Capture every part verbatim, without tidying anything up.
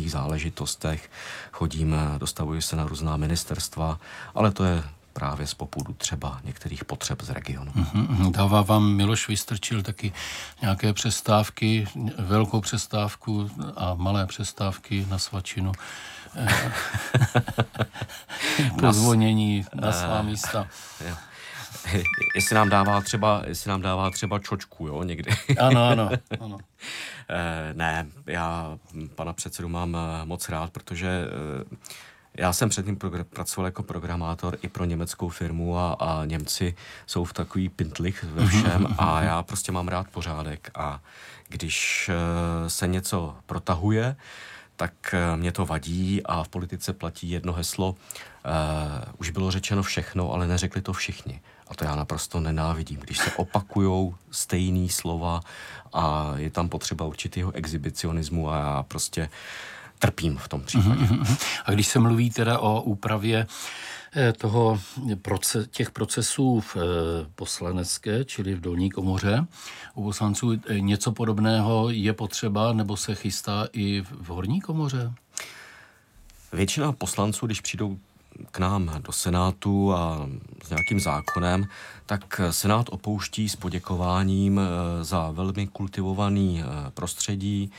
politických záležitostech, chodím, dostavuji se na různá ministerstva, ale to je právě z popudu třeba některých potřeb z regionu. Mm-hmm. Dává vám Miloš Vystrčil taky nějaké přestávky, velkou přestávku a malé přestávky na svačinu, pozvonění na svá místa. Jestli nám dává třeba, jestli nám dává třeba čočku, jo, někdy. Ano, ano, ano. Ne, já pana předsedu mám moc rád, protože já jsem předtím progr- pracoval jako programátor i pro německou firmu a, a Němci jsou v takový pintlich ve všem a já prostě mám rád pořádek a když se něco protahuje, tak mě to vadí a v politice platí jedno heslo. Uh, už bylo řečeno všechno, ale neřekli to všichni. A to já naprosto nenávidím. Když se opakujou stejný slova a je tam potřeba určitého exhibicionismu a já prostě trpím v tom případě. A když se mluví teda o úpravě toho, těch procesů v poslanecké, čili v dolní komoře u poslanců, něco podobného je potřeba nebo se chystá i v horní komoře? Většina poslanců, když přijdou k nám do Senátu a s nějakým zákonem, tak Senát opouští s poděkováním za velmi kultivovaný prostředí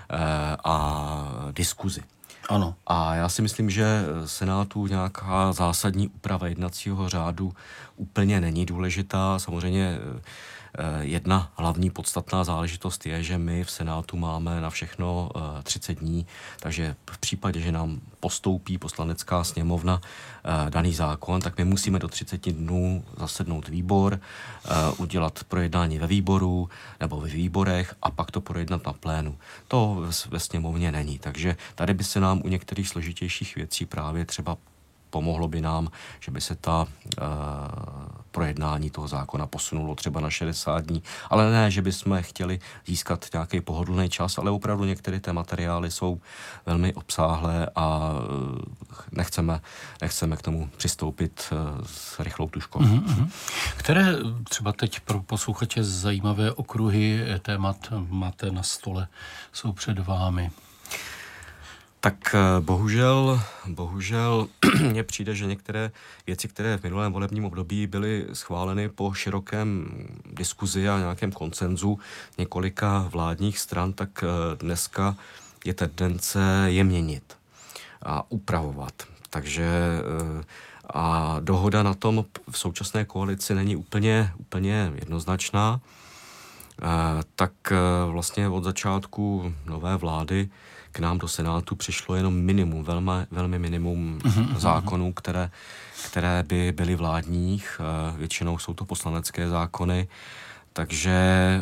a diskuzi. Ano. A já si myslím, že Senátu nějaká zásadní úprava jednacího řádu úplně není důležitá. Samozřejmě jedna hlavní podstatná záležitost je, že my v Senátu máme na všechno třicet dní, takže v případě, že nám postoupí poslanecká sněmovna daný zákon, tak my musíme do třiceti dnů zasednout výbor, udělat projednání ve výboru nebo ve výborech a pak to projednat na plénu. To ve sněmovně není, takže tady by se nám u některých složitějších věcí právě třeba pomohlo by nám, že by se ta uh, projednání toho zákona posunulo třeba na šedesát dní, ale ne, že bychom chtěli získat nějaký pohodlný čas, ale opravdu některé ty materiály jsou velmi obsáhlé a uh, nechceme, nechceme k tomu přistoupit uh, s rychlou tužkou. Mm-hmm. Které třeba teď pro posluchače zajímavé okruhy témat máte na stole, jsou před vámi? Tak bohužel, bohužel mně přijde, že některé věci, které v minulém volebním období byly schváleny po širokém diskuzi a nějakém konsenzu několika vládních stran, tak dneska je tendence je měnit a upravovat. Takže a dohoda na tom v současné koalici není úplně, úplně jednoznačná. Tak vlastně od začátku nové vlády k nám do Senátu přišlo jenom minimum, velmi, velmi minimum uh-huh, zákonů, které, které by byly vládních. Většinou jsou to poslanecké zákony, takže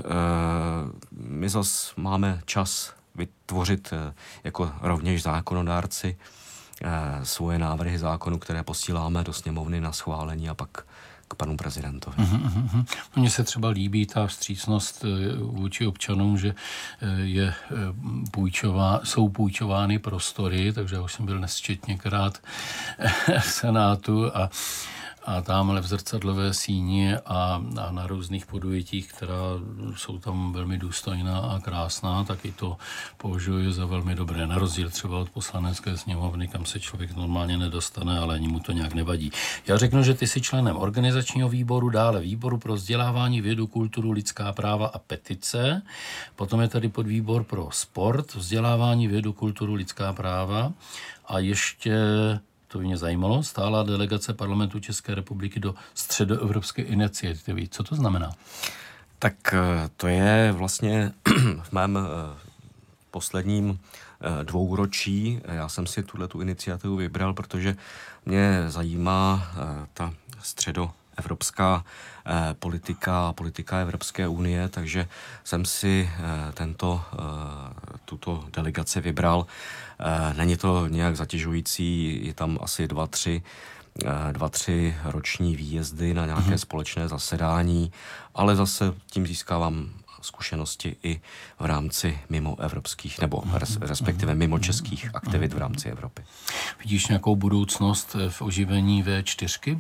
my zas máme čas vytvořit jako rovněž zákonodárci svoje návrhy zákonů, které posíláme do sněmovny na schválení a pak k panu prezidentovi. Uh-huh, uh-huh. Mně se třeba líbí ta vstřícnost vůči občanům, že je půjčová, jsou půjčovány prostory, takže já už jsem byl nesčetněkrát v Senátu a a tamhle v zrcadlové síni a, a na různých podujetích, která jsou tam velmi důstojná a krásná, tak i to považuji za velmi dobré. Na rozdíl třeba od poslanecké sněmovny, kam se člověk normálně nedostane, ale ani mu to nějak nevadí. Já řeknu, že ty jsi členem organizačního výboru, dále výboru pro vzdělávání, vědu, kulturu, lidská práva a petice. Potom je tady podvýbor pro sport, vzdělávání, vědu, kulturu, lidská práva a ještě... To by mě zajímalo, stálá delegace Parlamentu České republiky do středoevropské iniciativy. Co to znamená? Tak to je vlastně v mém posledním dvouročí. Já jsem si tuhletu iniciativu vybral, protože mě zajímá ta středoevropská politika a politika Evropské unie, takže jsem si tento, tuto delegaci vybral. Není to nějak zatěžující, je tam asi dva, tři, dva, tři roční výjezdy na nějaké mm-hmm. společné zasedání, ale zase tím získávám zkušenosti i v rámci mimo evropských, nebo respektive mimo českých aktivit v rámci Evropy. Vidíš nějakou budoucnost v oživení vé čtyřky?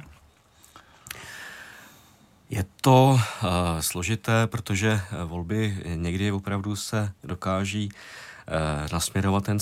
Je to uh, složité, protože volby někdy opravdu se dokáží uh, nasměrovat ten